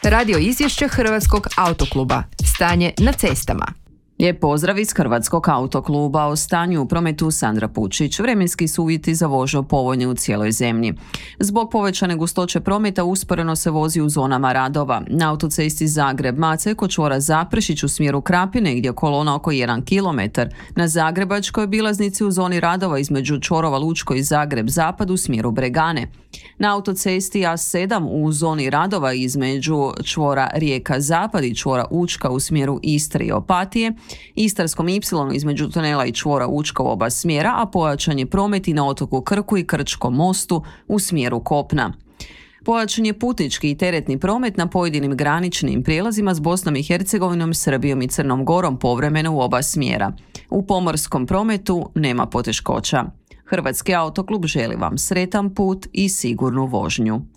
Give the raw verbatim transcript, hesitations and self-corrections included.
Radio izvješće Hrvatskog autokluba. Stanje na cestama. Lijep pozdrav iz Hrvatskog autokluba. O stanju u prometu Sandra Pučić. Vremenski su uvjeti za vožnju povoljni u cijeloj zemlji. Zbog povećane gustoće prometa usporeno se vozi u zonama radova. Na autocesti Zagreb-Macelj kod čvora Zaprešić u smjeru Krapine gdje je kolona oko jedan kilometar. Na Zagrebačkoj obilaznici u zoni radova između čvorova Lučko i Zagreb-Zapad u smjeru Bregane. Na autocesti A sedam u zoni radova između čvora Rijeka-Zapad i čvora Učka u smjeru Istre i Opatije, Istarskom Y između tunela i čvora Učka u oba smjera, a pojačan je promet i na otoku Krku i Krčkom mostu u smjeru kopna. Pojačan je putnički i teretni promet na pojedinim graničnim prijelazima s Bosnom i Hercegovinom, Srbijom i Crnom Gorom povremeno u oba smjera. U pomorskom prometu nema poteškoća. Hrvatski autoklub želi vam sretan put i sigurnu vožnju.